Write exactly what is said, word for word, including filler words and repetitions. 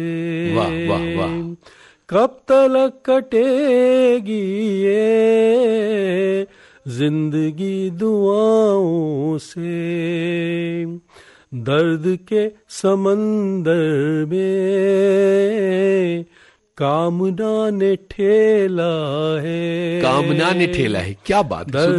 वाह वाह वाह। कब तलक कटेगी ये जिंदगी दुआओं से, दर्द के समंदर में कामना ने ठेला है, कामना ने ठेला है। क्या बात है।